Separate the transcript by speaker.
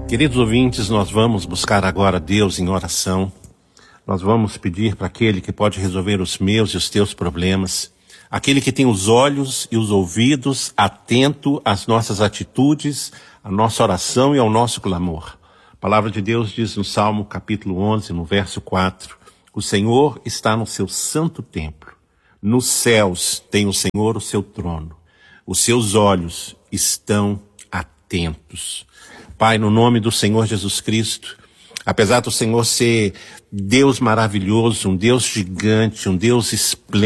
Speaker 1: Queridos ouvintes, nós vamos buscar agora Deus em oração. Nós vamos pedir para aquele que pode resolver os meus e os teus problemas, aquele que tem os olhos e os ouvidos atento às nossas atitudes, à nossa oração e ao nosso clamor. A palavra de Deus diz no Salmo capítulo 11, no verso 4, o Senhor está no seu santo templo. Nos céus tem o Senhor o seu trono. Os seus olhos estão atentos. Pai, no nome do Senhor Jesus Cristo, apesar do Senhor ser Deus maravilhoso, um Deus gigante, um Deus esplêndido,